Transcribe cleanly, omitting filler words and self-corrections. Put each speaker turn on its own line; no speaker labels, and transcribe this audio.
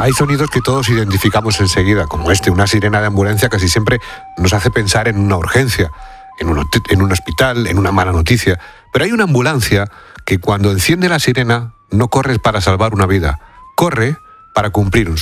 Hay sonidos que todos identificamos enseguida, como una sirena de ambulancia casi siempre nos hace pensar en una urgencia, en un hospital, en una mala noticia. Pero hay una ambulancia que cuando enciende la sirena no corre para salvar una vida, corre para cumplir un sueño.